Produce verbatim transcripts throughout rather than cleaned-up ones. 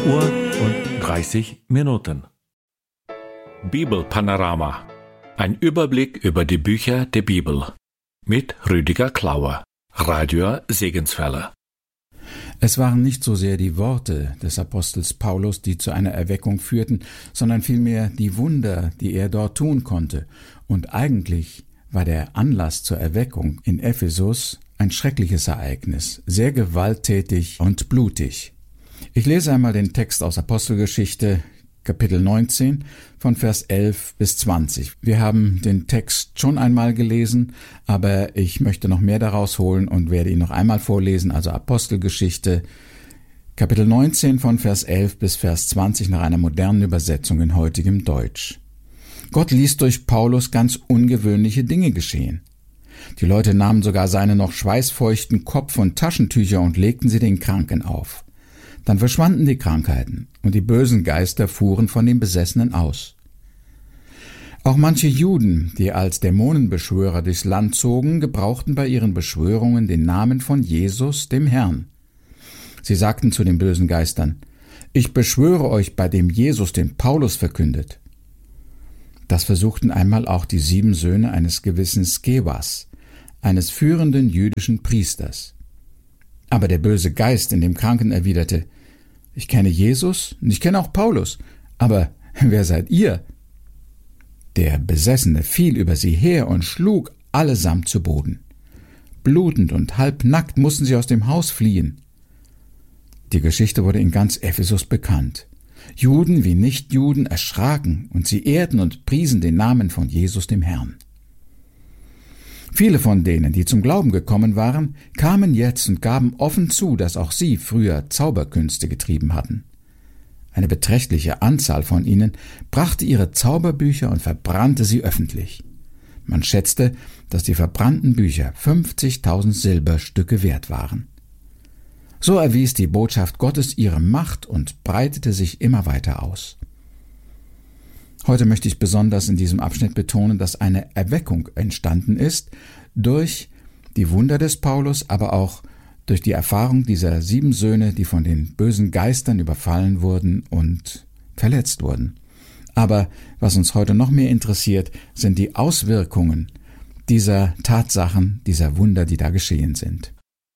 Uhr und dreißig Minuten. Bibelpanorama. Ein Überblick über die Bücher der Bibel. Mit Rüdiger Klauer, Radio Segenswelle. Es waren nicht so sehr die Worte des Apostels Paulus, die zu einer Erweckung führten, sondern vielmehr die Wunder, die er dort tun konnte. Und eigentlich war der Anlass zur Erweckung in Ephesus ein schreckliches Ereignis, sehr gewalttätig und blutig. Ich lese einmal den Text aus Apostelgeschichte, Kapitel neunzehn, von Vers elf bis zwanzig. Wir haben den Text schon einmal gelesen, aber ich möchte noch mehr daraus holen und werde ihn noch einmal vorlesen, also Apostelgeschichte, Kapitel neunzehn, von Vers elf bis Vers zwanzig nach einer modernen Übersetzung in heutigem Deutsch. Gott ließ durch Paulus ganz ungewöhnliche Dinge geschehen. Die Leute nahmen sogar seine noch schweißfeuchten Kopf- und Taschentücher und legten sie den Kranken auf. Dann verschwanden die Krankheiten und die bösen Geister fuhren von den Besessenen aus. Auch manche Juden, die als Dämonenbeschwörer durchs Land zogen, gebrauchten bei ihren Beschwörungen den Namen von Jesus, dem Herrn. Sie sagten zu den bösen Geistern: Ich beschwöre euch bei dem Jesus, den Paulus verkündet. Das versuchten einmal auch die sieben Söhne eines gewissen Skewas, eines führenden jüdischen Priesters. Aber der böse Geist in dem Kranken erwiderte: Ich kenne Jesus und ich kenne auch Paulus, aber wer seid ihr? Der Besessene fiel über sie her und schlug allesamt zu Boden. Blutend und halbnackt mussten sie aus dem Haus fliehen. Die Geschichte wurde in ganz Ephesus bekannt. Juden wie Nichtjuden erschraken und sie ehrten und priesen den Namen von Jesus dem Herrn. Viele von denen, die zum Glauben gekommen waren, kamen jetzt und gaben offen zu, dass auch sie früher Zauberkünste getrieben hatten. Eine beträchtliche Anzahl von ihnen brachte ihre Zauberbücher und verbrannte sie öffentlich. Man schätzte, dass die verbrannten Bücher fünfzigtausend Silberstücke wert waren. So erwies die Botschaft Gottes ihre Macht und breitete sich immer weiter aus. Heute möchte ich besonders in diesem Abschnitt betonen, dass eine Erweckung entstanden ist durch die Wunder des Paulus, aber auch durch die Erfahrung dieser sieben Söhne, die von den bösen Geistern überfallen wurden und verletzt wurden. Aber was uns heute noch mehr interessiert, sind die Auswirkungen dieser Tatsachen, dieser Wunder, die da geschehen sind.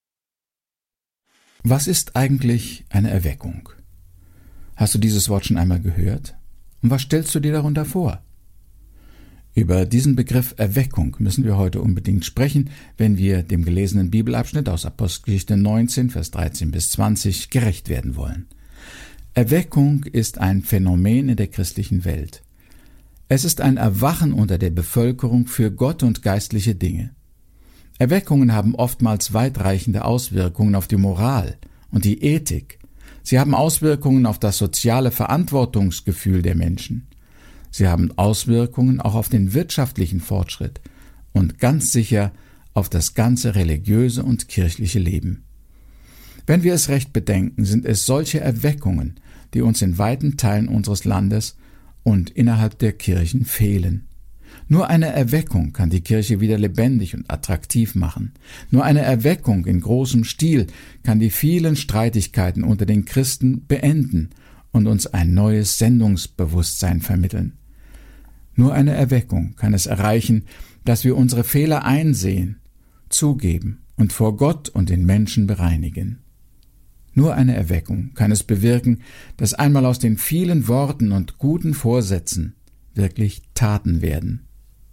Was ist eigentlich eine Erweckung? Hast du dieses Wort schon einmal gehört? Und was stellst du dir darunter vor? Über diesen Begriff Erweckung müssen wir heute unbedingt sprechen, wenn wir dem gelesenen Bibelabschnitt aus Apostelgeschichte neunzehn, Vers dreizehn bis zwanzig gerecht werden wollen. Erweckung ist ein Phänomen in der christlichen Welt. Es ist ein Erwachen unter der Bevölkerung für Gott und geistliche Dinge. Erweckungen haben oftmals weitreichende Auswirkungen auf die Moral und die Ethik. Sie haben Auswirkungen auf das soziale Verantwortungsgefühl der Menschen. Sie haben Auswirkungen auch auf den wirtschaftlichen Fortschritt und ganz sicher auf das ganze religiöse und kirchliche Leben. Wenn wir es recht bedenken, sind es solche Erweckungen, die uns in weiten Teilen unseres Landes und innerhalb der Kirchen fehlen. Nur eine Erweckung kann die Kirche wieder lebendig und attraktiv machen. Nur eine Erweckung in großem Stil kann die vielen Streitigkeiten unter den Christen beenden und uns ein neues Sendungsbewusstsein vermitteln. Nur eine Erweckung kann es erreichen, dass wir unsere Fehler einsehen, zugeben und vor Gott und den Menschen bereinigen. Nur eine Erweckung kann es bewirken, dass einmal aus den vielen Worten und guten Vorsätzen wirklich Taten werden.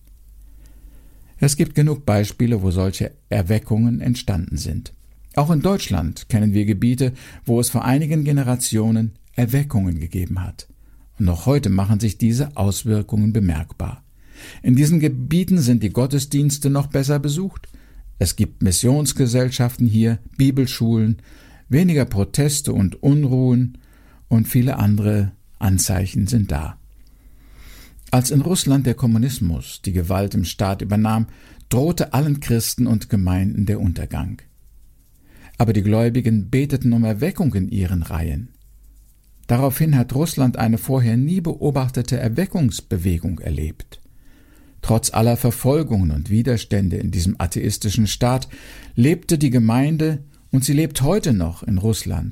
Es gibt genug Beispiele, wo solche Erweckungen entstanden sind. Auch in Deutschland kennen wir Gebiete, wo es vor einigen Generationen Erweckungen gegeben hat. Und noch heute machen sich diese Auswirkungen bemerkbar. In diesen Gebieten sind die Gottesdienste noch besser besucht. Es gibt Missionsgesellschaften hier, Bibelschulen, weniger Proteste und Unruhen und viele andere Anzeichen sind da. Als in Russland der Kommunismus die Gewalt im Staat übernahm, drohte allen Christen und Gemeinden der Untergang. Aber die Gläubigen beteten um Erweckung in ihren Reihen. Daraufhin hat Russland eine vorher nie beobachtete Erweckungsbewegung erlebt. Trotz aller Verfolgungen und Widerstände in diesem atheistischen Staat lebte die Gemeinde, und sie lebt heute noch in Russland,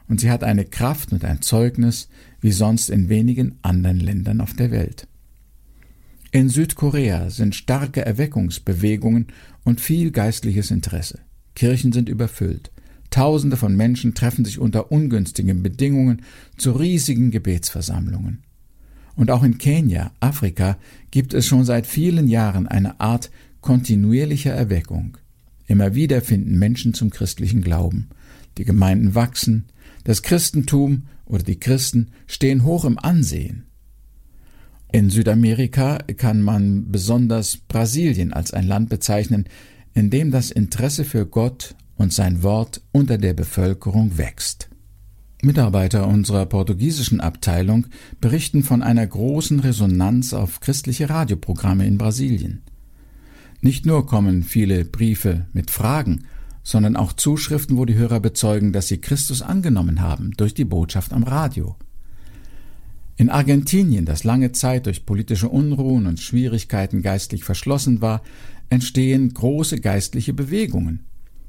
und sie hat eine Kraft und ein Zeugnis wie sonst in wenigen anderen Ländern auf der Welt. In Südkorea sind starke Erweckungsbewegungen und viel geistliches Interesse. Kirchen sind überfüllt. Tausende von Menschen treffen sich unter ungünstigen Bedingungen zu riesigen Gebetsversammlungen. Und auch in Kenia, Afrika, gibt es schon seit vielen Jahren eine Art kontinuierlicher Erweckung. Immer wieder finden Menschen zum christlichen Glauben. Die Gemeinden wachsen. Das Christentum oder die Christen stehen hoch im Ansehen. In Südamerika kann man besonders Brasilien als ein Land bezeichnen, in dem das Interesse für Gott und sein Wort unter der Bevölkerung wächst. Mitarbeiter unserer portugiesischen Abteilung berichten von einer großen Resonanz auf christliche Radioprogramme in Brasilien. Nicht nur kommen viele Briefe mit Fragen, sondern auch Zuschriften, wo die Hörer bezeugen, dass sie Christus angenommen haben durch die Botschaft am Radio. In Argentinien, das lange Zeit durch politische Unruhen und Schwierigkeiten geistlich verschlossen war, entstehen große geistliche Bewegungen.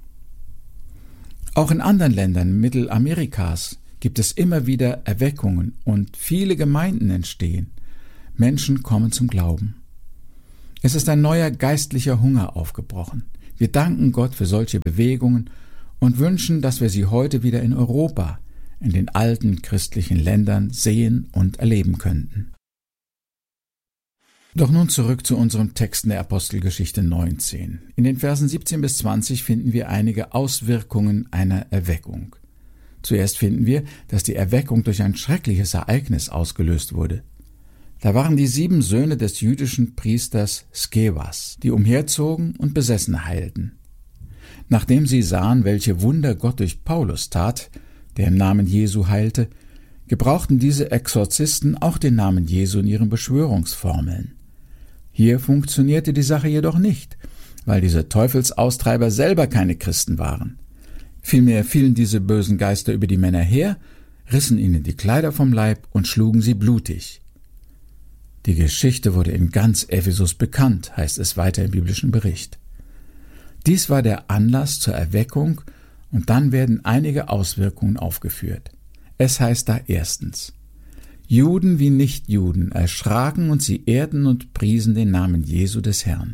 Auch in anderen Ländern Mittelamerikas gibt es immer wieder Erweckungen und viele Gemeinden entstehen. Menschen kommen zum Glauben. Es ist ein neuer geistlicher Hunger aufgebrochen. Wir danken Gott für solche Bewegungen und wünschen, dass wir sie heute wieder in Europa, in den alten christlichen Ländern sehen und erleben könnten. Doch nun zurück zu unserem Text in der Apostelgeschichte neunzehn. In den Versen siebzehn bis zwanzig finden wir einige Auswirkungen einer Erweckung. Zuerst finden wir, dass die Erweckung durch ein schreckliches Ereignis ausgelöst wurde. Da waren die sieben Söhne des jüdischen Priesters Skewas, die umherzogen und Besessene heilten. Nachdem sie sahen, welche Wunder Gott durch Paulus tat, der im Namen Jesu heilte, gebrauchten diese Exorzisten auch den Namen Jesu in ihren Beschwörungsformeln. Hier funktionierte die Sache jedoch nicht, weil diese Teufelsaustreiber selber keine Christen waren. Vielmehr fielen diese bösen Geister über die Männer her, rissen ihnen die Kleider vom Leib und schlugen sie blutig. Die Geschichte wurde in ganz Ephesus bekannt, heißt es weiter im biblischen Bericht. Dies war der Anlass zur Erweckung, und dann werden einige Auswirkungen aufgeführt. Es heißt da erstens: Juden wie Nichtjuden erschraken und sie ehrten und priesen den Namen Jesu des Herrn.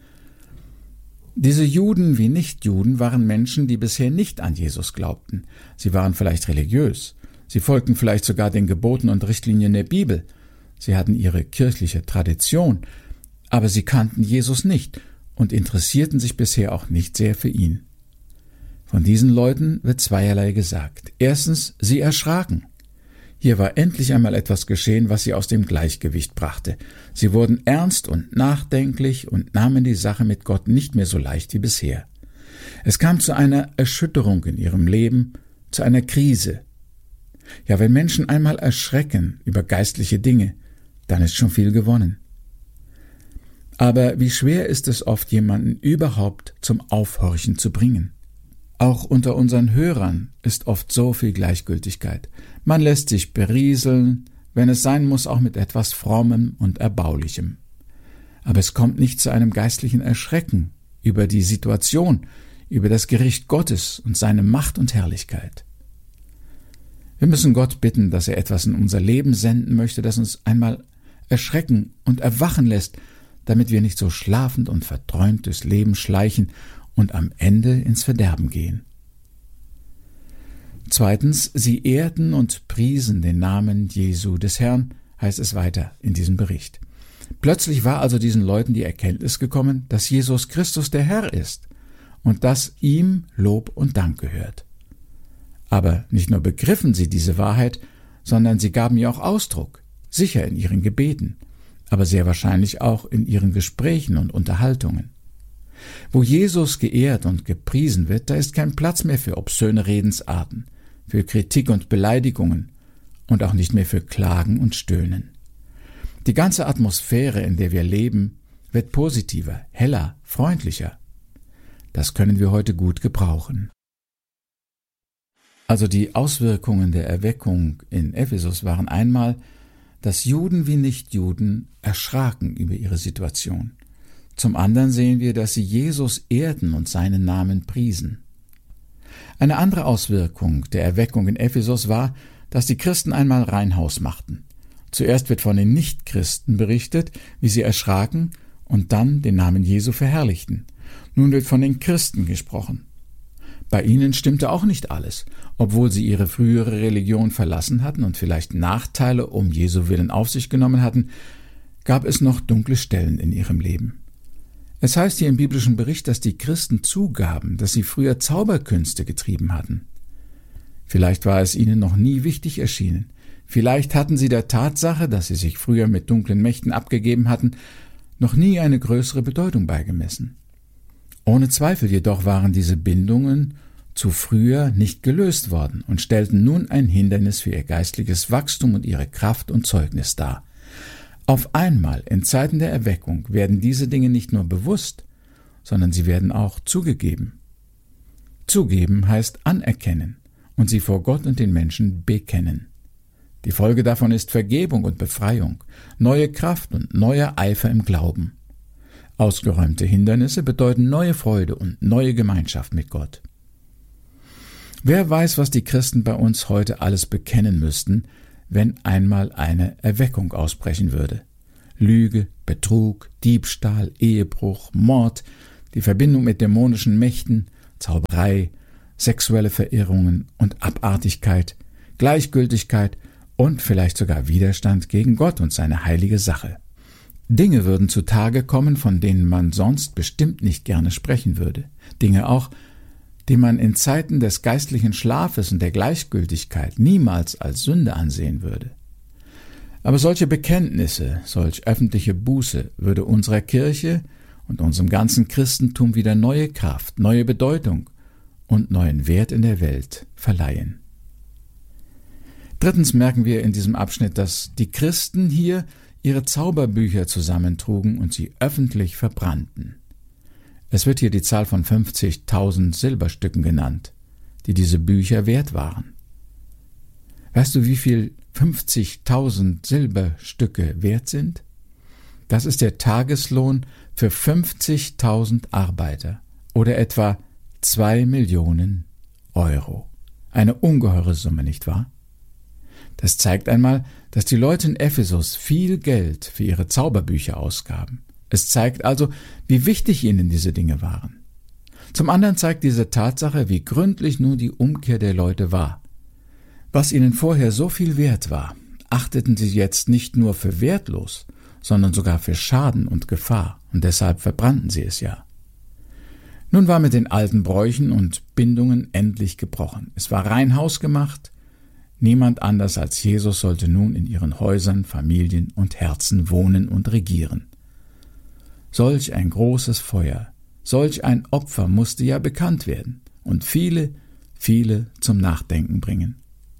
Diese Juden wie Nichtjuden waren Menschen, die bisher nicht an Jesus glaubten. Sie waren vielleicht religiös, sie folgten vielleicht sogar den Geboten und Richtlinien der Bibel, sie hatten ihre kirchliche Tradition, aber sie kannten Jesus nicht und interessierten sich bisher auch nicht sehr für ihn. Von diesen Leuten wird zweierlei gesagt. Erstens, sie erschraken. Hier war endlich einmal etwas geschehen, was sie aus dem Gleichgewicht brachte. Sie wurden ernst und nachdenklich und nahmen die Sache mit Gott nicht mehr so leicht wie bisher. Es kam zu einer Erschütterung in ihrem Leben, zu einer Krise. Ja, wenn Menschen einmal erschrecken über geistliche Dinge, dann ist schon viel gewonnen. Aber wie schwer ist es oft, jemanden überhaupt zum Aufhorchen zu bringen? Auch unter unseren Hörern ist oft so viel Gleichgültigkeit. Man lässt sich berieseln, wenn es sein muss, auch mit etwas Frommem und Erbaulichem. Aber es kommt nicht zu einem geistlichen Erschrecken über die Situation, über das Gericht Gottes und seine Macht und Herrlichkeit. Wir müssen Gott bitten, dass er etwas in unser Leben senden möchte, das uns einmal erschrecken und erwachen lässt, damit wir nicht so schlafend und verträumt durchs Leben schleichen und am Ende ins Verderben gehen. Zweitens, sie ehrten und priesen den Namen Jesu des Herrn, heißt es weiter in diesem Bericht. Plötzlich war also diesen Leuten die Erkenntnis gekommen, dass Jesus Christus der Herr ist und dass ihm Lob und Dank gehört. Aber nicht nur begriffen sie diese Wahrheit, sondern sie gaben ihr auch Ausdruck, sicher in ihren Gebeten, aber sehr wahrscheinlich auch in ihren Gesprächen und Unterhaltungen. Wo Jesus geehrt und gepriesen wird, da ist kein Platz mehr für obszöne Redensarten, für Kritik und Beleidigungen und auch nicht mehr für Klagen und Stöhnen. Die ganze Atmosphäre, in der wir leben, wird positiver, heller, freundlicher. Das können wir heute gut gebrauchen. Also die Auswirkungen der Erweckung in Ephesus waren einmal, dass Juden wie Nichtjuden erschraken über ihre Situation. Zum anderen sehen wir, dass sie Jesus ehrten und seinen Namen priesen. Eine andere Auswirkung der Erweckung in Ephesus war, dass die Christen einmal rein Haus machten. Zuerst wird von den Nichtchristen berichtet, wie sie erschraken und dann den Namen Jesu verherrlichten. Nun wird von den Christen gesprochen. Bei ihnen stimmte auch nicht alles, obwohl sie ihre frühere Religion verlassen hatten und vielleicht Nachteile um Jesu Willen auf sich genommen hatten, gab es noch dunkle Stellen in ihrem Leben. Es heißt hier im biblischen Bericht, dass die Christen zugaben, dass sie früher Zauberkünste getrieben hatten. Vielleicht war es ihnen noch nie wichtig erschienen. Vielleicht hatten sie der Tatsache, dass sie sich früher mit dunklen Mächten abgegeben hatten, noch nie eine größere Bedeutung beigemessen. Ohne Zweifel jedoch waren diese Bindungen zu früher nicht gelöst worden und stellten nun ein Hindernis für ihr geistliches Wachstum und ihre Kraft und Zeugnis dar. Auf einmal in Zeiten der Erweckung werden diese Dinge nicht nur bewusst, sondern sie werden auch zugegeben. Zugeben heißt anerkennen und sie vor Gott und den Menschen bekennen. Die Folge davon ist Vergebung und Befreiung, neue Kraft und neuer Eifer im Glauben. Ausgeräumte Hindernisse bedeuten neue Freude und neue Gemeinschaft mit Gott. Wer weiß, was die Christen bei uns heute alles bekennen müssten, wenn einmal eine Erweckung ausbrechen würde. Lüge, Betrug, Diebstahl, Ehebruch, Mord, die Verbindung mit dämonischen Mächten, Zauberei, sexuelle Verirrungen und Abartigkeit, Gleichgültigkeit und vielleicht sogar Widerstand gegen Gott und seine heilige Sache. Dinge würden zutage kommen, von denen man sonst bestimmt nicht gerne sprechen würde. Dinge auch, die man in Zeiten des geistlichen Schlafes und der Gleichgültigkeit niemals als Sünde ansehen würde. Aber solche Bekenntnisse, solch öffentliche Buße würde unserer Kirche und unserem ganzen Christentum wieder neue Kraft, neue Bedeutung und neuen Wert in der Welt verleihen. Drittens merken wir in diesem Abschnitt, dass die Christen hier ihre Zauberbücher zusammentrugen und sie öffentlich verbrannten. Es wird hier die Zahl von fünfzigtausend Silberstücken genannt, die diese Bücher wert waren. Weißt du, wie viel fünfzigtausend Silberstücke wert sind? Das ist der Tageslohn für fünfzigtausend Arbeiter oder etwa zwei Millionen Euro. Eine ungeheure Summe, nicht wahr? Das zeigt einmal, dass die Leute in Ephesus viel Geld für ihre Zauberbücher ausgaben. Es zeigt also, wie wichtig ihnen diese Dinge waren. Zum anderen zeigt diese Tatsache, wie gründlich nun die Umkehr der Leute war. Was ihnen vorher so viel wert war, achteten sie jetzt nicht nur für wertlos, sondern sogar für Schaden und Gefahr, und deshalb verbrannten sie es ja. Nun war mit den alten Bräuchen und Bindungen endlich gebrochen. Es war rein hausgemacht. Niemand anders als Jesus sollte nun in ihren Häusern, Familien und Herzen wohnen und regieren. Solch ein großes Feuer, solch ein Opfer musste ja bekannt werden und viele, viele zum Nachdenken bringen.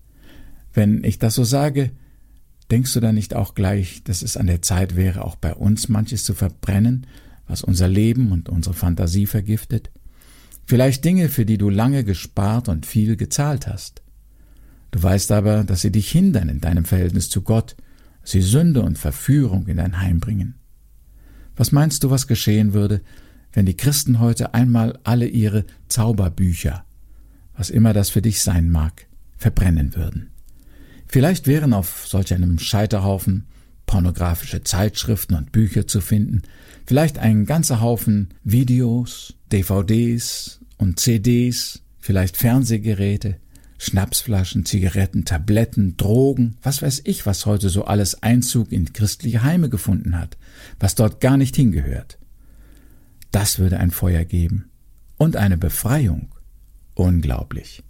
Wenn ich das so sage, denkst du dann nicht auch gleich, dass es an der Zeit wäre, auch bei uns manches zu verbrennen, was unser Leben und unsere Fantasie vergiftet? Vielleicht Dinge, für die du lange gespart und viel gezahlt hast. Du weißt aber, dass sie dich hindern in deinem Verhältnis zu Gott, sie Sünde und Verführung in dein Heim bringen. Was meinst du, was geschehen würde, wenn die Christen heute einmal alle ihre Zauberbücher, was immer das für dich sein mag, verbrennen würden? Vielleicht wären auf solch einem Scheiterhaufen pornografische Zeitschriften und Bücher zu finden, vielleicht ein ganzer Haufen Videos, D V Ds und C Ds, vielleicht Fernsehgeräte, Schnapsflaschen, Zigaretten, Tabletten, Drogen, was weiß ich, was heute so alles Einzug in christliche Heime gefunden hat, was dort gar nicht hingehört. Das würde ein Feuer geben und eine Befreiung. Unglaublich.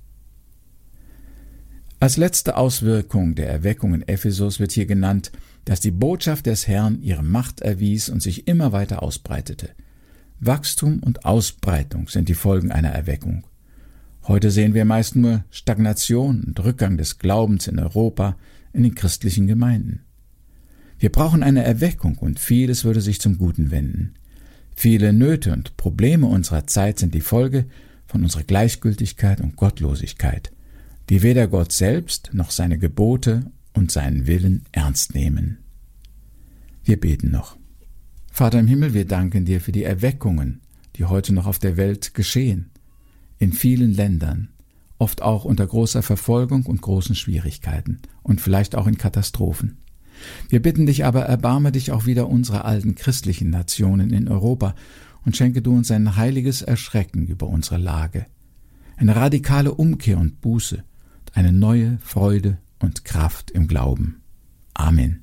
Als letzte Auswirkung der Erweckung in Ephesus wird hier genannt, dass die Botschaft des Herrn ihre Macht erwies und sich immer weiter ausbreitete. Wachstum und Ausbreitung sind die Folgen einer Erweckung. Heute sehen wir meist nur Stagnation und Rückgang des Glaubens in Europa, in den christlichen Gemeinden. Wir brauchen eine Erweckung und vieles würde sich zum Guten wenden. Viele Nöte und Probleme unserer Zeit sind die Folge von unserer Gleichgültigkeit und Gottlosigkeit, die weder Gott selbst noch seine Gebote und seinen Willen ernst nehmen. Wir beten noch. Vater im Himmel, wir danken dir für die Erweckungen, die heute noch auf der Welt geschehen, in vielen Ländern, oft auch unter großer Verfolgung und großen Schwierigkeiten und vielleicht auch in Katastrophen. Wir bitten dich aber, erbarme dich auch wieder unserer alten christlichen Nationen in Europa und schenke du uns ein heiliges Erschrecken über unsere Lage, eine radikale Umkehr und Buße, eine neue Freude und Kraft im Glauben. Amen.